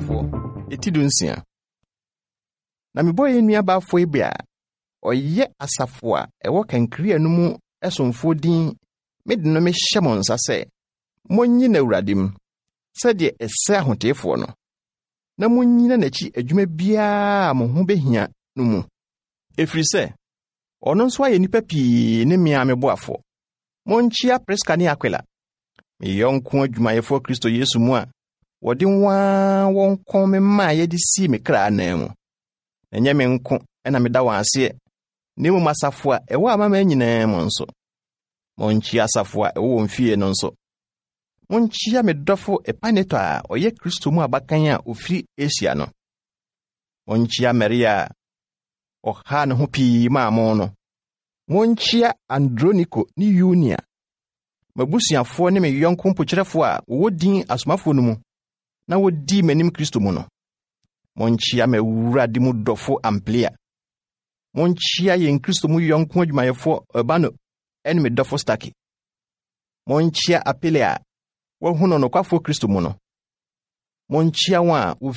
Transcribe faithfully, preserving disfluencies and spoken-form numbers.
Akorintofoɔ etidu nsia. Na mebɔ yɛ nua baafo ibe a ɔyɛ asafo a ɛwɔ kankria no mu ɛsomfo din mede no mehyɛ mo nsa sɛ monyi na Awurade mu sɛdeɛ ɛsɛ ahoteefo no na monyi na n'akyi adwuma biara mo ho behia no mu. Ɛfiri sɛ ɔno nso ayɛ nipa pii ne mmea meboafo. Monkyia Priska ne Aquila, me yɔnko adwumayɛfo Kristo Yesu mu a wɔde nwaa wɔn kɔn me maa yɛde si me kra anan mu. Ɛnyɛ me nko ɛna meda wɔn ase, ne mu masafo a ɛwɔ amama nyinaa mu nso. Monkyia asafo a ɛwɔ mfie no nso. Monkyia me dɔfo Epaneto a ɔyɛ Kristo mu abakan a ofiri Asia no. Monkyia Maria ɔha ne ho pii maa mo no. Monkyia Androniko ne Yunia, mabusuafoɔ ne me yɔnko mpokyerɛfo a wɔwɔ din asomafo no mu na wɔdi m'anim Kristo mu no. Monkyia me Awurade mu dɔfo Amplia. Monkyia yɛn Kristo mu yɔnko adwumayɛfo Urbano ɛne me dɔfo Staki. Monkyia Apelea wɔhu no nokwafo Kristo mu no. Monkyia wɔn a